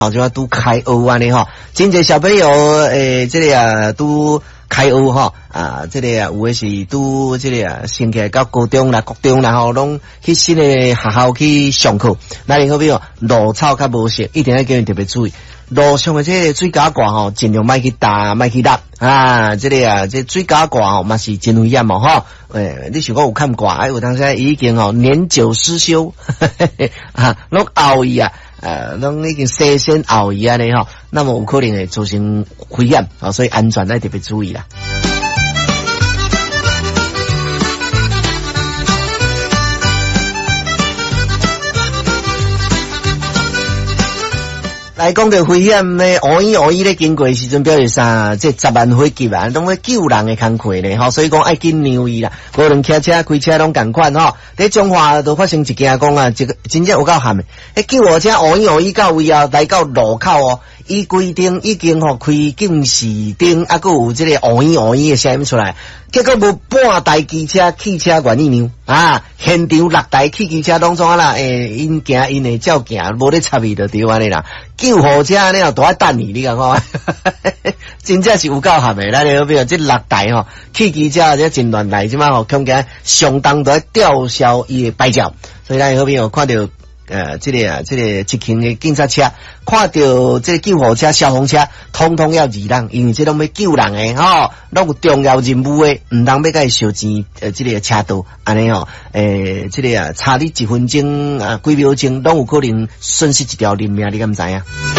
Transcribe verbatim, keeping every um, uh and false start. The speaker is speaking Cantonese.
哦，就要拄开学安尼吼，真侪小朋友诶，这个啊拄开学吼啊，这个啊有诶是拄这个啊升起来到高中啦、国中啦吼，拢去新诶学校去上课。那你好比哦，路草较无熟，一定要叫人特别注意。路上诶这个水沟挂吼，尽量莫去搭，莫去落啊。这个啊，这水沟挂吼嘛是真危险哦吼。诶，你想讲有看挂，哎，有当时已经吼年久失修，啊，拢后伊啊。呃，拢已经生身后移安尼吼，那么有可能会造成危险啊，所以安全要特别注意啦。来讲到危险咧，乌衣乌衣咧经过的时阵，表示啥？即十万火急啊，拢要救人的工课咧吼，所以讲爱紧让伊啦。无论骑车、开车拢共款吼。伫中华都发生一件讲啊，这个真正有够喊的。迄救护车乌衣乌衣到位后，来到路口哦，伊规定已经吼开警示灯，啊，佫有即个乌衣乌衣的声音出来。结果无半台机车、汽车愿意让啊，现场六台汽机车拢怎啊啦？诶，因行因会照行，无咧插伊就对安尼啦。救护车呢都爱等你，你讲看，真正是有够合的。咱你好比如这六台吼，汽机车这真乱来，即嘛吼，恐惊相当都在吊销伊的牌照。所以咱好比如看到呃，这个啊，这个一群的警察车，看到这个救护车、消防车，通通要避让，因为这拢要救人的吼，拢有重要任务的，唔通要甲伊收钱呃，这个车道安尼吼，诶，这个啊，差你一分钟啊，几秒钟，拢有可能损失一条人命，你敢知影？